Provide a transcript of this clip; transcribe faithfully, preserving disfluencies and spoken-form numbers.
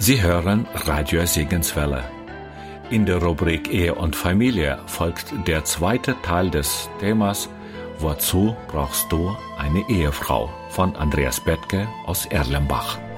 Sie hören Radio Segenswelle. In der Rubrik Ehe und Familie folgt der zweite Teil des Themas Wozu brauchst du eine Ehefrau? Von Andreas Bethke aus Erlenbach.